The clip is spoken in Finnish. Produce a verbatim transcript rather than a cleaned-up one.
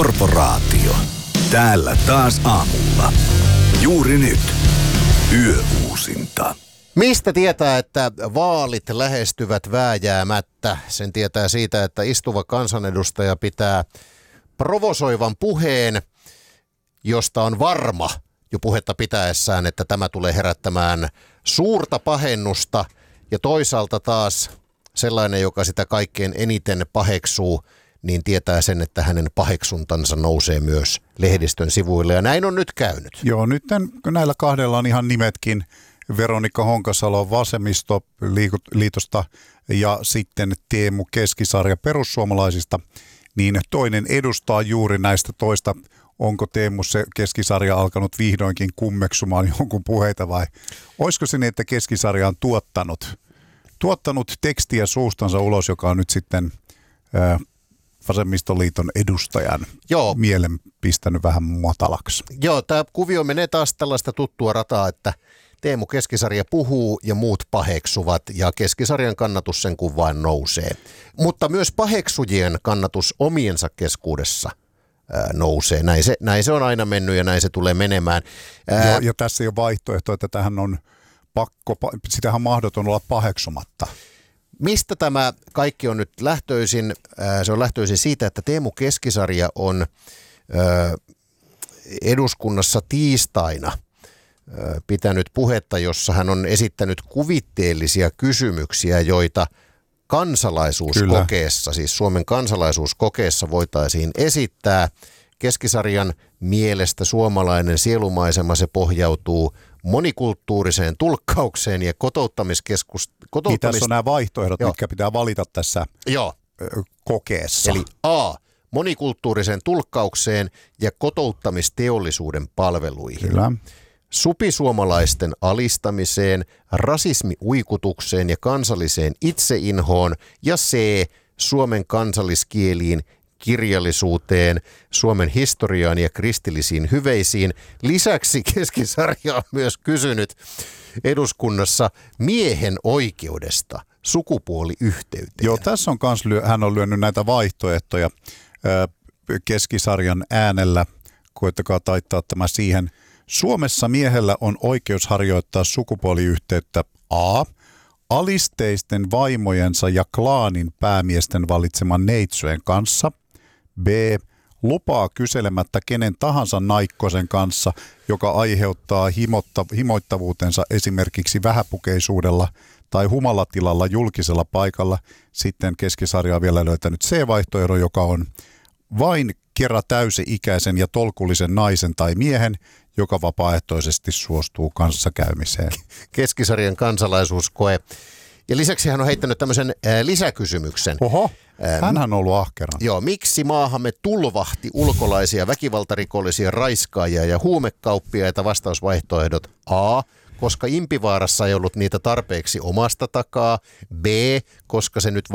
Korporaatio. Täällä taas aamulla. Juuri nyt. Yöuusinta. Mistä tietää, että vaalit lähestyvät vääjäämättä? Sen tietää siitä, että istuva kansanedustaja pitää provosoivan puheen, josta on varma jo puhetta pitäessään, että tämä tulee herättämään suurta pahennusta. Ja toisaalta taas sellainen, joka sitä kaikkein eniten paheksuu, niin tietää sen, että hänen paheksuntansa nousee myös lehdistön sivuille. Ja näin on nyt käynyt. Joo, nyt näillä kahdella on ihan nimetkin. Veronika Honkasalo Vasemmistoliitosta ja sitten Teemu Keskisarja perussuomalaisista, niin toinen edustaa juuri näistä toista. Onko Teemu se Keskisarja alkanut vihdoinkin kummeksumaan jonkun puheita vai olisiko se niin, että Keskisarja on tuottanut, tuottanut tekstiä suustansa ulos, joka on nyt sitten ää, Vasemmistoliiton edustajan Joo. mielen pistänyt vähän matalaksi? Joo, tämä kuvio menee taas tällaista tuttua rataa, että Teemu Keskisarja puhuu ja muut paheksuvat ja Keskisarjan kannatus sen kun vain nousee. Mutta myös paheksujien kannatus omiensa keskuudessa ää, nousee. Näin se, näin se on aina mennyt ja näin se tulee menemään. Ää... Ja, ja tässä ei ole vaihtoehto, että tähän on pakko, sitähän on mahdoton olla paheksumatta. Mistä tämä kaikki on nyt lähtöisin? Ää, se on lähtöisin siitä, että Teemu Keskisarja on ää, eduskunnassa tiistaina pitänyt puhetta, jossa hän on esittänyt kuvitteellisia kysymyksiä, joita kansalaisuuskokeessa, siis Suomen kansalaisuuskokeessa voitaisiin esittää. Keskisarjan mielestä suomalainen sielumaisema, se pohjautuu monikulttuuriseen tulkkaukseen ja kotouttamiskeskusteluun. Niin tässä on nämä vaihtoehdot, Joo. mitkä pitää valita tässä Joo. kokeessa. Eli A. Monikulttuuriseen tulkkaukseen ja kotouttamisteollisuuden palveluihin. Kyllä. Supisuomalaisten alistamiseen, rasismiuikutukseen ja kansalliseen itseinhoon ja C. Suomen kansalliskieliin, kirjallisuuteen, Suomen historiaan ja kristillisiin hyveisiin. Lisäksi Keskisarja on myös kysynyt eduskunnassa miehen oikeudesta sukupuoliyhteyteen. Joo, tässä on kans, hän on lyönyt näitä vaihtoehtoja Keskisarjan äänellä. Koittakaa taittaa tämä siihen. Suomessa miehellä on oikeus harjoittaa sukupuoliyhteyttä A. alisteisten vaimojensa ja klaanin päämiesten valitseman neitsyön kanssa. B. Lupaa kyselemättä kenen tahansa naikkosen kanssa, joka aiheuttaa himotta, himoittavuutensa esimerkiksi vähäpukeisuudella tai humalatilalla julkisella paikalla. Sitten Keskisarja on vielä löytänyt C-vaihtoehdon, joka on vain kerran täysi-ikäisen ja tolkullisen naisen tai miehen, joka vapaaehtoisesti suostuu kanssakäymiseen. Keskisarjan kansalaisuuskoe. Ja lisäksi hän on heittänyt tämmöisen ää, lisäkysymyksen. Oho, hänhän on ollut ahkera. Joo, miksi maahamme tulvahti ulkolaisia väkivaltarikollisia, raiskaajia ja huumekauppiaita? Vastausvaihtoehdot A. Koska Impivaarassa ei ollut niitä tarpeeksi omasta takaa. B. Koska se nyt